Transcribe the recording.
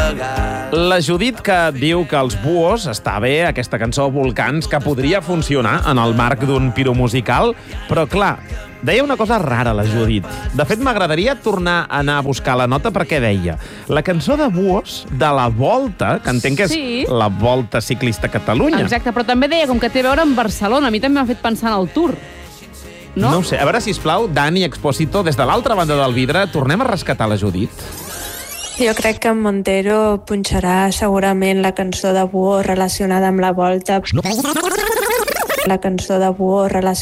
La Judit, que diu que els Buhos està bé, aquesta cançó Volcans, que podria funcionar en el marc d'un piromusical, però clar, deia una cosa rara la Judit. De fet, m'agradaria tornar a anar a buscar la nota perquè deia la cançó de Buhos de la Volta, que entenc que és la Volta Ciclista a Catalunya. Exacte, però també deia com que té a veure amb Barcelona. A mi també m'ha fet pensar en el Tour. No ho sé. A veure, sisplau, Dani Expósito, des de l'altra banda del vidre, tornem a rescatar la Judit. Jo crec que en Montero punxarà segurament la cançó de Buhos relacionada amb la Volta. La cançó de Buhos relacionada